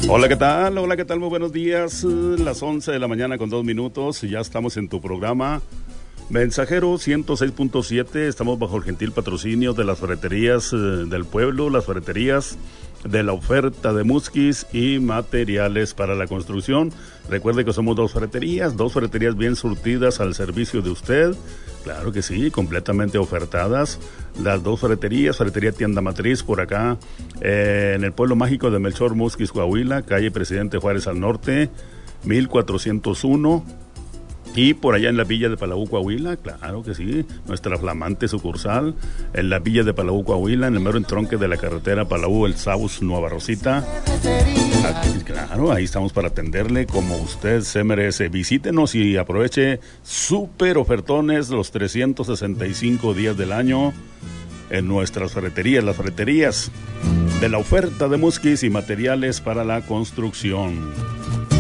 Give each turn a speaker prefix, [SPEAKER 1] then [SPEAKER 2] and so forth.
[SPEAKER 1] Hola, ¿qué tal? Hola, ¿qué tal? Muy buenos días. Las 11 de la mañana con 2 minutos. Ya estamos en tu programa Mensajero 106.7. Estamos bajo el gentil patrocinio de las ferreterías del pueblo, las ferreterías de la oferta de Musquis y materiales para la construcción. Recuerde que somos dos ferreterías bien surtidas al servicio de usted. Claro que sí, completamente ofertadas. Las dos ferreterías, Ferretería Tienda Matriz por acá, en el pueblo mágico de Melchor Musquis, Coahuila, calle Presidente Juárez al norte, 1401. Y por allá en la villa de Palau, Coahuila, claro que sí, nuestra flamante sucursal, en la villa de Palau, Coahuila, en el mero entronque de la carretera Palau, El Saus, Nueva Rosita. Aquí, claro, ahí estamos para atenderle como usted se merece. Visítenos y aproveche súper ofertones los 365 días del año en nuestras ferreterías, las ferreterías de la oferta de Musquis y materiales para la construcción.